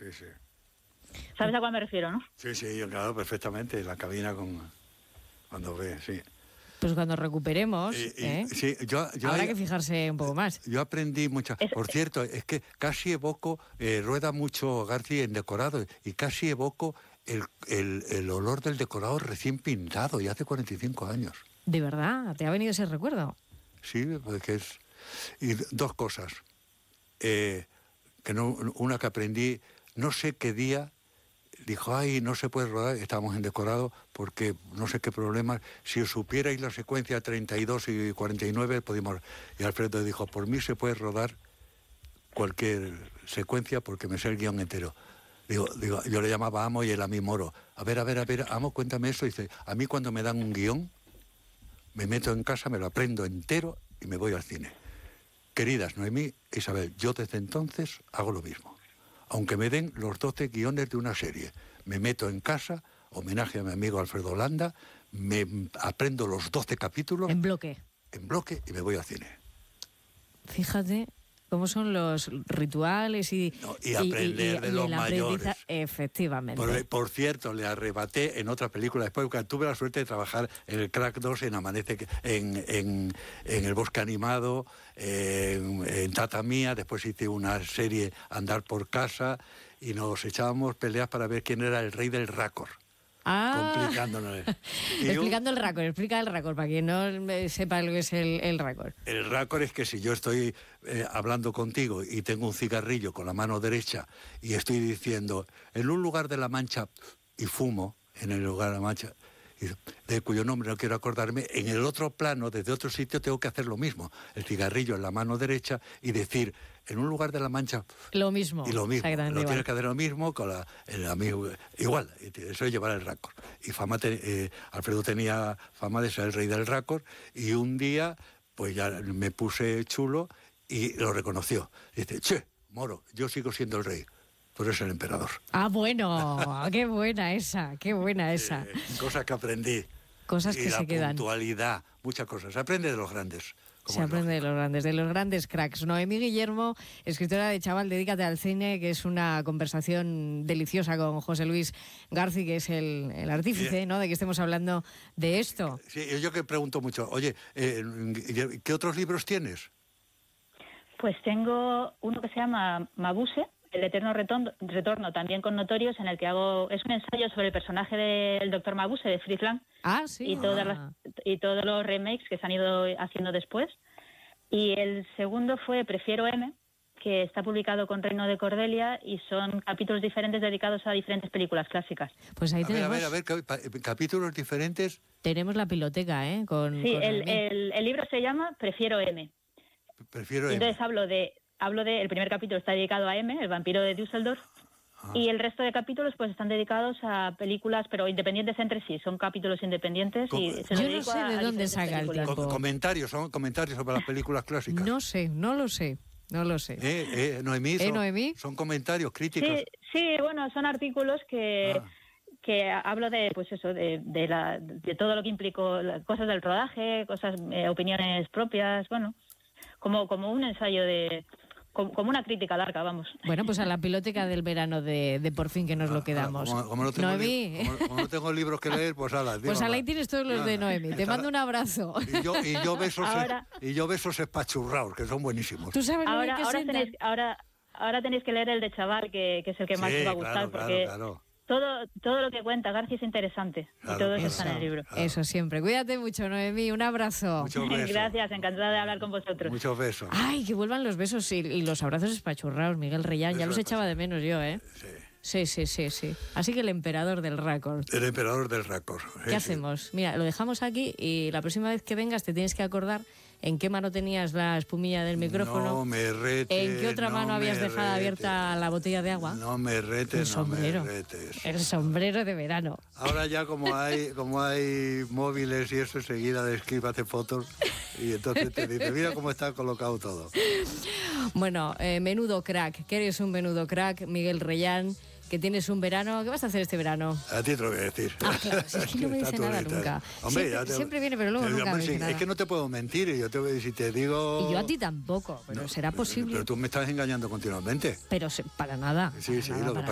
sí, sí. ¿Sabes a cuál me refiero, no? Sí, sí, yo claro, perfectamente, la cabina cuando ve, sí. Pues cuando recuperemos, sí, habrá que fijarse un poco más. Yo aprendí mucho. Por cierto, es que casi evoco, rueda mucho García en decorado, y casi evoco el olor del decorado recién pintado, y hace 45 años. ¿De verdad? ¿Te ha venido ese recuerdo? Sí, porque es... Y dos cosas. Una que aprendí, no sé qué día... Dijo, no se puede rodar, estábamos en decorado, porque no sé qué problemas, si os supierais la secuencia 32 y 49, podíamos... Y Alfredo dijo, por mí se puede rodar cualquier secuencia porque me sé el guión entero. Digo, yo le llamaba Amo y él a mí Moro. A ver, Amo, cuéntame eso. Dice, a mí cuando me dan un guión, me meto en casa, me lo aprendo entero y me voy al cine. Queridas Noemí e Isabel, yo desde entonces hago lo mismo. Aunque me den los 12 guiones de una serie, me meto en casa, homenaje a mi amigo Alfredo Landa, me aprendo los 12 capítulos... En bloque. En bloque y me voy al cine. Fíjate cómo son los rituales y aprender de los mayores. Efectivamente. Por cierto, le arrebaté en otra película después, porque tuve la suerte de trabajar en el Crack 2, en Amanece, en El Bosque Animado, en Tata Mía. Después hice una serie Andar por Casa y nos echábamos peleas para ver quién era el rey del raccord. Complicándonos. Explicando el raccord, explica el raccord para quien no sepa lo que es el raccord. El raccord es que si yo estoy hablando contigo y tengo un cigarrillo con la mano derecha y estoy diciendo en un lugar de La Mancha y fumo en el lugar de La Mancha, de cuyo nombre no quiero acordarme, en el otro plano, desde otro sitio, tengo que hacer lo mismo. El cigarrillo en la mano derecha y decir, en un lugar de La Mancha... Lo mismo. Y lo mismo. Lo tienes que hacer lo mismo con el amigo... Igual, eso es llevar el raccord. Y Alfredo tenía fama de ser el rey del raccord, y un día, pues ya me puse chulo y lo reconoció. Dice, che, Moro, yo sigo siendo el rey. Tú eres el emperador. Bueno, qué buena esa, qué buena esa. Cosas que aprendí. Cosas que se quedan. La puntualidad, muchas cosas. Se aprende de los grandes. Se aprende de los grandes cracks. Noemí Guillermo, escritora de Chaval, dedícate al cine, que es una conversación deliciosa con José Luis García, que es el artífice, ¿no?, de que estemos hablando de esto. Sí, yo que pregunto mucho, oye, ¿qué otros libros tienes? Pues tengo uno que se llama Mabuse, El eterno retorno, también con Notorious, en el que es un ensayo sobre el personaje del Dr. Mabuse, de Fritz Lang. Sí. Y todos los remakes que se han ido haciendo después. Y el segundo fue Prefiero M, que está publicado con Reino de Cordelia, y son capítulos diferentes dedicados a diferentes películas clásicas. Pues ahí tenemos... A ver, capítulos diferentes. Tenemos la piloteca, ¿eh? El libro se llama Prefiero M. Entonces hablo de el primer capítulo está dedicado a M, el vampiro de Düsseldorf, y el resto de capítulos pues están dedicados a películas, pero independientes entre sí, son capítulos independientes. Yo no sé de dónde saca el tiempo. Son comentarios sobre las películas clásicas. No lo sé. Noemí, son comentarios, críticos. Sí, bueno, son artículos que hablo de, pues eso, de todo lo que implicó, cosas del rodaje, opiniones propias, bueno, como un ensayo como una crítica larga, vamos. Bueno, pues a la piloteca del verano de por fin que nos lo quedamos. Como no tengo libros que leer, pues ala. Pues ahí tienes todos los de Noemí. Te mando un abrazo. Y yo besos espachurrados, que son buenísimos. ¿Tú sabes ahora tenéis que leer el de Chaval, que es el que más os va a gustar, porque... Claro. Todo lo que cuenta García es interesante. Claro, y todo eso está en el libro. Claro. Eso siempre. Cuídate mucho, Noemí. Un abrazo. Muchos besos. Gracias, encantada de hablar con vosotros. Muchos besos. Ay, que vuelvan los besos y los abrazos espachurrados, Miguel Reyán. Ya los echaba de menos yo, ¿eh? Sí. Así que el emperador del raccord. El emperador del raccord. ¿Qué hacemos? Mira, lo dejamos aquí y la próxima vez que vengas te tienes que acordar en qué mano tenías la espumilla del micrófono. No me retes. ¿En qué otra mano habías dejado abierta la botella de agua? No me retes, el sombrero. El sombrero de verano. Ahora ya como hay móviles y eso, enseguida de Skype hace fotos y entonces te dice, mira cómo está colocado todo. Bueno, menudo crack, que eres un menudo crack, Miguel Reyán, que tienes un verano. ¿Qué vas a hacer este verano? A ti te lo voy a decir. Claro, si es que no me dice nada nunca. Hombre, siempre viene, pero luego nunca me dice nada. Es que no te puedo mentir, si te digo... Y yo a ti tampoco, pero será posible. Pero tú me estás engañando continuamente. Pero para nada. Sí, para nada,